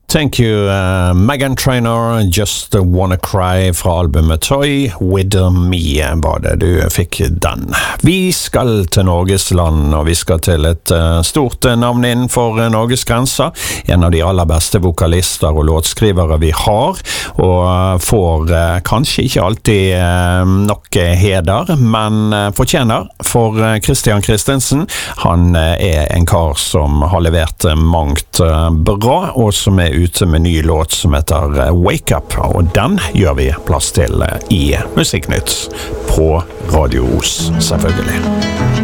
Thank you, Meghan Trainor, Just Wanna Cry fra albumet Toy With Me, var det du fikk den. Vi skal til Norges land, og vi skal til et stort navn innenfor Norges grenser. En av de aller beste vokalister og låtskrivere vi har, og får kanskje ikke alltid nok heder, men fortjener for Christian Christensen. Han en kar som har levert mangt bra, og som ute med ny låt som heter Wake Up, og den gjør vi plass til i Musikknytt på Radio Os, selvfølgelig.